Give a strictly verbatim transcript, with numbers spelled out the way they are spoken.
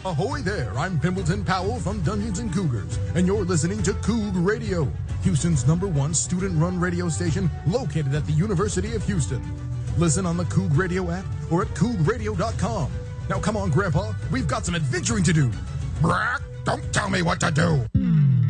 Ahoy there, I'm Pimbleton Powell from Dungeons and Cougars, and you're listening to Coug Radio, Houston's number one student-run radio station located at the University of Houston. Listen on the Coug Radio app or at coug radio dot com. Now come on, Grandpa, we've got some adventuring to do. Brack, don't tell me what to do.